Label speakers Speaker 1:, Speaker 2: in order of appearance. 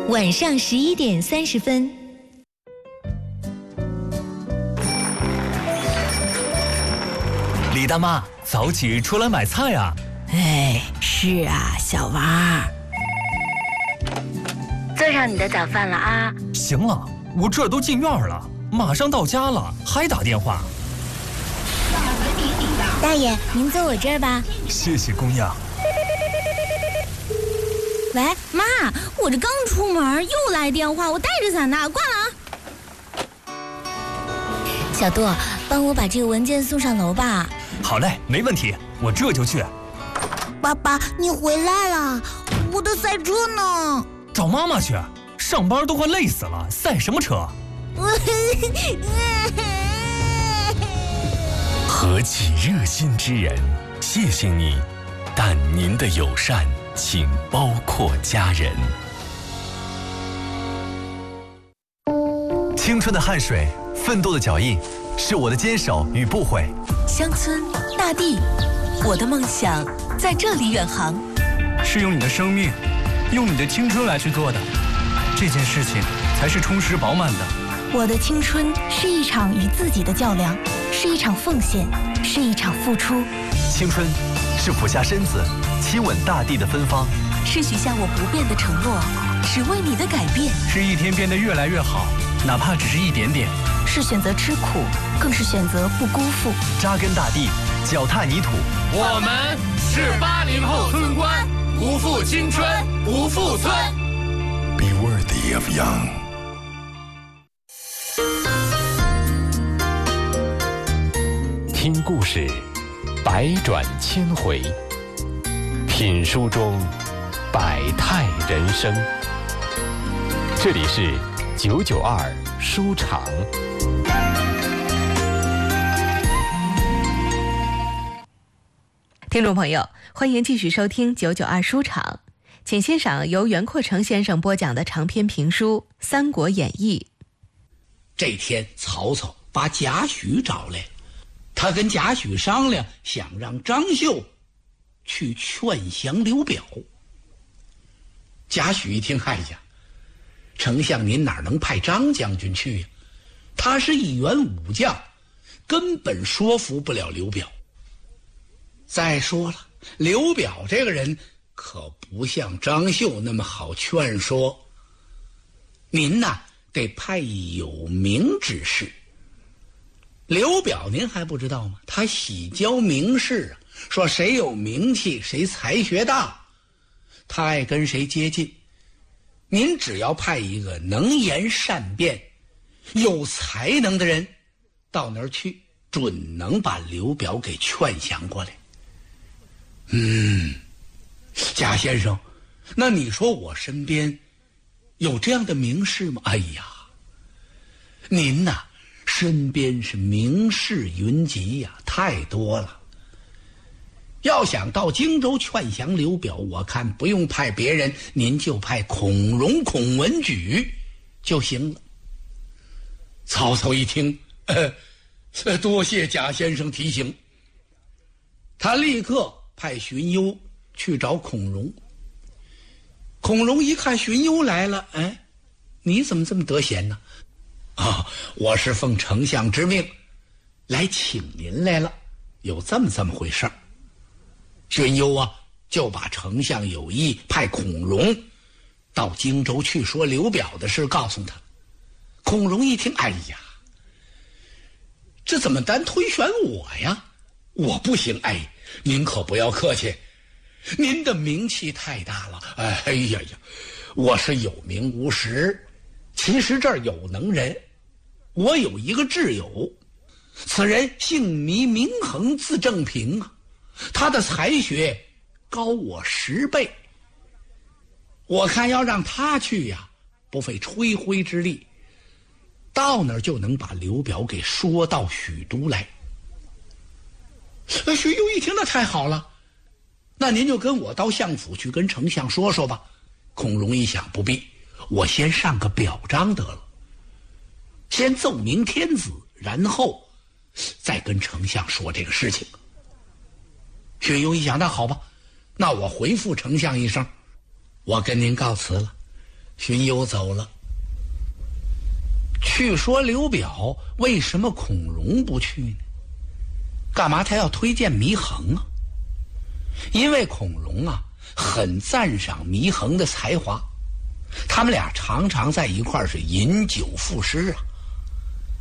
Speaker 1: 晚上11点30分。
Speaker 2: 李大妈，早起出来买菜啊！
Speaker 3: 哎，是啊，小娃。
Speaker 4: 做上你的早饭了啊！
Speaker 2: 行了，我这都进院了，马上到家了，还打电话。
Speaker 1: 大爷，您坐我这儿吧。
Speaker 2: 谢谢姑娘。
Speaker 1: 喂，妈，我这刚出门又来电话，我带着伞呢，挂了啊。小杜，帮我把这个文件送上楼吧。
Speaker 2: 好嘞，没问题，我这就去。
Speaker 5: 爸爸，你回来了，我的赛车呢？
Speaker 2: 找妈妈去，上班都快累死了，赛什么车？
Speaker 6: 何其热心之人，谢谢你，但您的友善请包括家人。
Speaker 7: 青春的汗水，奋斗的脚印，是我的坚守与不悔。
Speaker 3: 乡村大地，我的梦想在这里远航。
Speaker 8: 是用你的生命，用你的青春来去做的，这件事情才是充实饱满的。
Speaker 9: 我的青春是一场与自己的较量，是一场奉献，是一场付出。
Speaker 7: 青春是俯下身子亲吻大地的芬芳，
Speaker 3: 是许下我不变的承诺，只为你的改变。
Speaker 8: 是一天变得越来越好，哪怕只是一点点。
Speaker 9: 是选择吃苦，更是选择不辜负。
Speaker 7: 扎根大地，脚踏泥土。
Speaker 10: 我们是80后村官，不负青春，不负村。
Speaker 11: Be worthy of young。
Speaker 6: 听故事，百转千回；品书中，百态人生。这里是992书场。
Speaker 12: 听众朋友，欢迎继续收听992书场，请欣赏由袁阔成先生播讲的长篇评书《三国演义》。
Speaker 13: 这天，曹操把贾诩找来，他跟贾诩商量，想让张绣去劝降刘表。贾诩一听，哎呀，丞相您哪能派张将军去呀？他是一员武将，根本说服不了刘表。再说了，刘表这个人可不像张绣那么好劝说，您呐得派有名之士。刘表您还不知道吗？他喜交名士啊，说谁有名气谁才学大，他爱跟谁接近。您只要派一个能言善辩有才能的人到那儿去，准能把刘表给劝降过来。贾先生，那你说我身边有这样的名士吗？哎呀，您呐，身边是名士云集呀，太多了。要想到荆州劝降刘表，我看不用派别人，您就派孔融、孔文举就行了。曹操一听，多谢贾先生提醒，他立刻派荀攸去找孔融。孔融一看荀攸来了，你怎么这么得闲呢？我是奉丞相之命来请您来了，有这么回事儿。荀攸啊，就把丞相有意派孔融到荆州去说刘表的事告诉他。孔融一听，哎呀，这怎么单推选我呀？我不行，您可不要客气，您的名气太大了。哎呀呀，我是有名无实，其实这儿有能人。我有一个挚友，此人姓糜，名衡，字正平啊，他的才学高我10倍。我看要让他去呀，不费吹灰之力，到那儿就能把刘表给说到许都来。荀攸一听，那太好了，那您就跟我到相府去跟丞相说说吧。孔融一想，不必，我先上个表彰得了，先奏明天子，然后再跟丞相说这个事情。荀攸一想，那好吧，那我回复丞相一声，我跟您告辞了， 荀攸走了。去说刘表为什么孔融不去呢？干嘛他要推荐祢衡啊？因为孔融啊很赞赏祢衡的才华，他们俩常常在一块儿是饮酒赋诗啊。